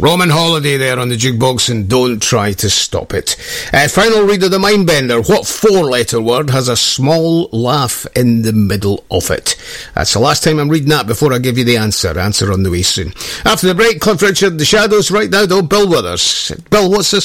Roman Holiday there on the jukebox, and Don't Try to Stop It. Final read of the Mindbender. What four-letter word has a small laugh in the middle of it? That's the last time I'm reading that before I give you the answer. Answer on the way soon. After the break, Cliff Richard, The Shadows. Right now, though, Bill Withers. Bill, what's this